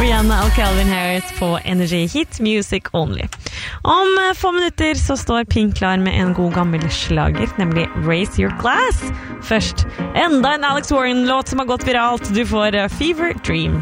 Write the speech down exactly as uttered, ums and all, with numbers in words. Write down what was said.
Rihanna och Calvin Harris på Energy Hit Music Only. Om få minutter så står Pink klar med en god gammel slager, nemlig Raise Your Glass. Først, enda en Alex Warren-låt som har gått viralt. Du får Fever Dream.